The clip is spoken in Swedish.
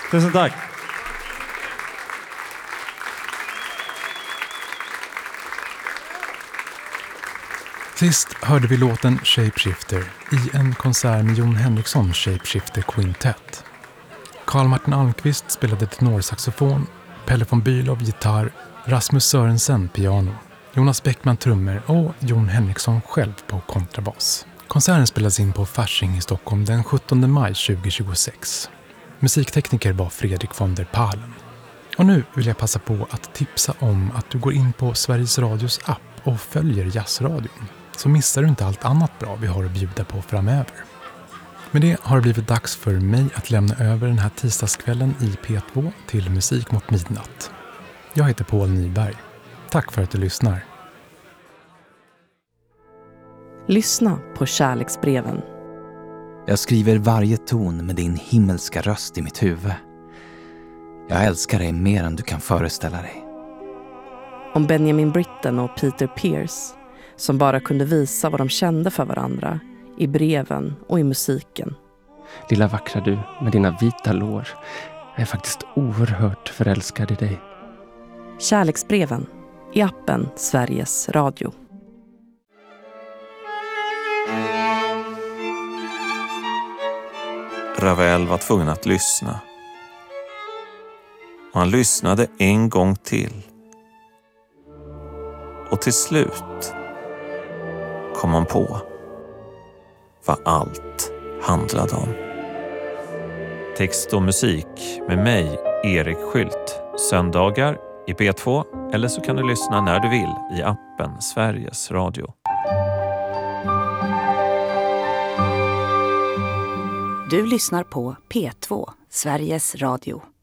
Tusen tack. Sist hörde vi låten Shapeshifter i en konsert med Jon Henriksson Shapeshifter Quintet. Carl Martin Almqvist spelade tenorsaxofon, Pelle von Bülow gitarr, Rasmus Sörensen piano, Jonas Bäckman trummor och Jon Henriksson själv på kontrabas. Konserten spelades in på Fasching i Stockholm den 17 maj 2026. Musiktekniker var Fredrik von der Palen. Och nu vill jag passa på att tipsa om att du går in på Sveriges Radios app och följer Jazzradion. Så missar du inte allt annat bra vi har att bjuda på framöver. Med det har det blivit dags för mig att lämna över den här tisdagskvällen i P2 till Musik mot midnatt. Jag heter Paul Nyberg. Tack för att du lyssnar. Lyssna på kärleksbreven. Jag skriver varje ton med din himmelska röst i mitt huvud. Jag älskar dig mer än du kan föreställa dig. Om Benjamin Britten och Peter Pierce, som bara kunde visa vad de kände för varandra i breven och i musiken. Lilla vackra du med dina vita lår. Jag är faktiskt oerhört förälskad i dig. Kärleksbreven i appen Sveriges Radio. Ravel var tvungen att lyssna. Och han lyssnade en gång till. Och till slut kom han på vad allt handlade om. Text och musik med mig, Erik Skylt. Söndagar i P2, eller så kan du lyssna när du vill i appen Sveriges Radio. Du lyssnar på P2, Sveriges Radio.